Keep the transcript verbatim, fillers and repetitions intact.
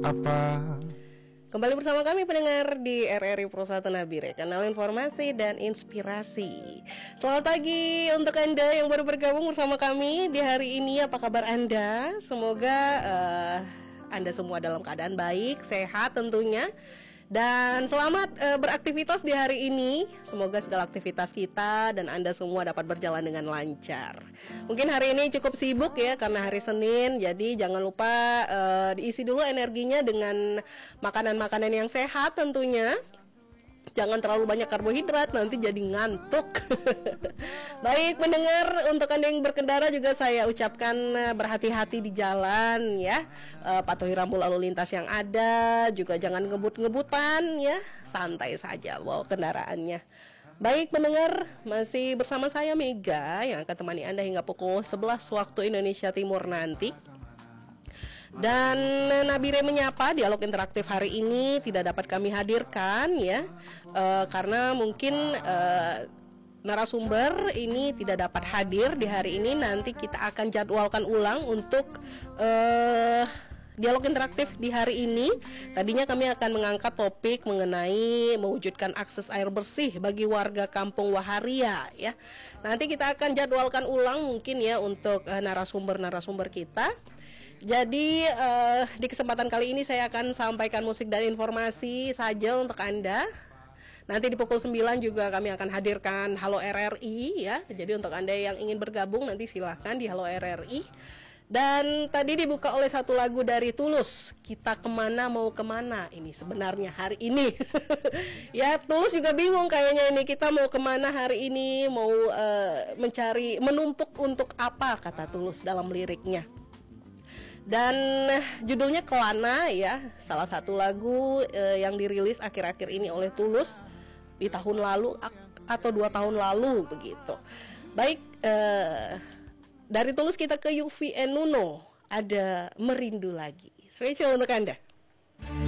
apa? Kembali bersama kami pendengar di R R I Pro satu Nabire, kanal informasi dan inspirasi. Selamat pagi untuk Anda yang baru bergabung bersama kami di hari ini. Apa kabar Anda? Semoga uh, Anda semua dalam keadaan baik, sehat tentunya. Dan selamat uh, beraktivitas di hari ini. Semoga segala aktivitas kita dan Anda semua dapat berjalan dengan lancar. Mungkin hari ini cukup sibuk ya karena hari Senin. Jadi jangan lupa uh, diisi dulu energinya dengan makanan-makanan yang sehat tentunya. Jangan terlalu banyak karbohidrat, nanti jadi ngantuk. Baik pendengar, untuk Anda yang berkendara juga saya ucapkan berhati-hati di jalan ya. e, Patuhi rambu lalu lintas yang ada. Juga jangan ngebut-ngebutan ya. Santai saja bawa kendaraannya. Baik pendengar, masih bersama saya Mega yang akan temani Anda hingga pukul sebelas waktu Indonesia Timur nanti. Dan Nabire Menyapa, dialog interaktif hari ini tidak dapat kami hadirkan ya uh, karena mungkin uh, narasumber ini tidak dapat hadir di hari ini. Nanti kita akan jadwalkan ulang untuk uh, dialog interaktif di hari ini. Tadinya kami akan mengangkat topik mengenai mewujudkan akses air bersih bagi warga Kampung Waharia ya. Nanti kita akan jadwalkan ulang mungkin ya untuk uh, narasumber-narasumber kita. Jadi uh, di kesempatan kali ini saya akan sampaikan musik dan informasi saja untuk Anda. Nanti di pukul sembilan juga kami akan hadirkan Halo R R I ya. Jadi untuk Anda yang ingin bergabung nanti silahkan di Halo R R I. Dan tadi dibuka oleh satu lagu dari Tulus, Kita Kemana Mau Kemana. Ini sebenarnya hari ini ya Tulus juga bingung kayaknya ini, kita mau kemana hari ini. Mau uh, mencari, menumpuk untuk apa, kata Tulus dalam liriknya. Dan judulnya Kelana ya, salah satu lagu eh, yang dirilis akhir-akhir ini oleh Tulus di tahun lalu atau dua tahun lalu begitu. Baik, eh, dari Tulus kita ke Yuvi and Nuno, ada Merindu Lagi. Spesial untuk Anda.